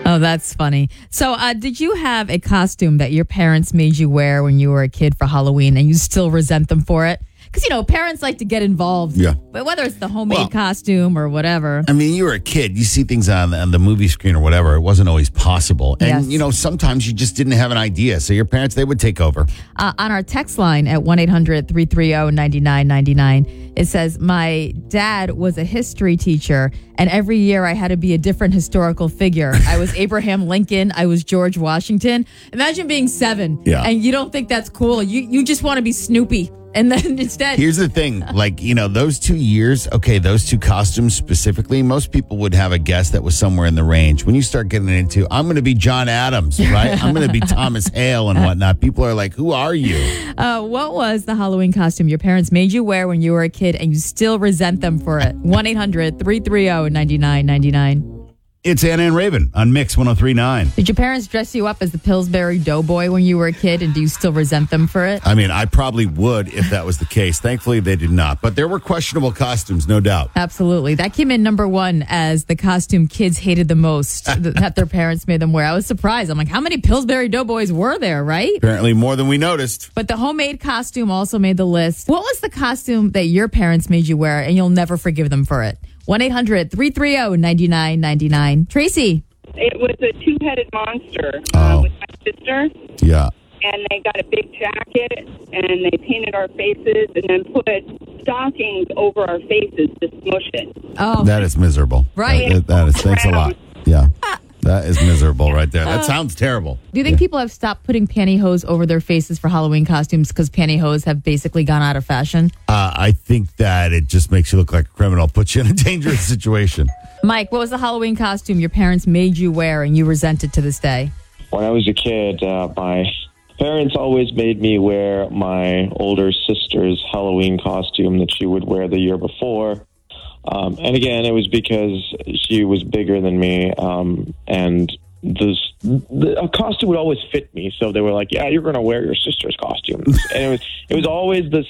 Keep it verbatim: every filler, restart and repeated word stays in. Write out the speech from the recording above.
Oh, that's funny. So uh, did you have a costume that your parents made you wear when you were a kid for Halloween and you still resent them for it? Because, you know, parents like to get involved. Yeah. But whether it's the homemade Well, costume or whatever. I mean, you were a kid. You see things on, on the movie screen or whatever. It wasn't always possible. And, Yes. you know, sometimes you just didn't have an idea. So your parents, they would take over. Uh, on our text line at one eight hundred three three zero nine nine nine nine, it says, my dad was a history teacher, and every year I had to be a different historical figure. I was Abraham Lincoln. I was George Washington. Imagine being seven, Yeah. and you don't think that's cool. You, you just want to be Snoopy. And then instead... Here's the thing. Like, you know, those two years, okay, those two costumes specifically, most people would have a guess that was somewhere in the range. When you start getting into, I'm going to be John Adams, right? I'm going to be Thomas Hale and whatnot. People are like, who are you? Uh, what was the Halloween costume your parents made you wear when you were a kid and you still resent them for it? one eight hundred three three zero nine nine nine nine. It's Anna and Raven on Mix one oh three point nine. Did your parents dress you up as the Pillsbury Doughboy when you were a kid, and do you still resent them for it? I mean, I probably would if that was the case. Thankfully, they did not. But there were questionable costumes, no doubt. Absolutely. That came in number one as the costume kids hated the most that their parents made them wear. I was surprised. I'm like, how many Pillsbury Doughboys were there, right? Apparently more than we noticed. But the homemade costume also made the list. What was the costume that your parents made you wear, and you'll never forgive them for it? one eight hundred three three zero nine nine nine nine. Tracy. It was a two-headed monster Oh. uh, with my sister, Yeah. and they got a big jacket, and they painted our faces, and then put stockings over our faces to smush it. Oh, That is miserable. Right. That, that is, thanks a lot. Yeah. That is miserable right there. That sounds terrible. do you think people have stopped putting pantyhose over their faces for Halloween costumes because pantyhose have basically gone out of fashion? Uh, I think that it just makes you look like a criminal, puts you in a dangerous situation. Mike, what was the Halloween costume your parents made you wear and you resent it to this day? When I was a kid, uh, my parents always made me wear my older sister's Halloween costume that she would wear the year before. Um, and again, it was because she was bigger than me, um, and this, the a costume would always fit me. So they were like, "Yeah, you're going to wear your sister's costume," and it was it was always the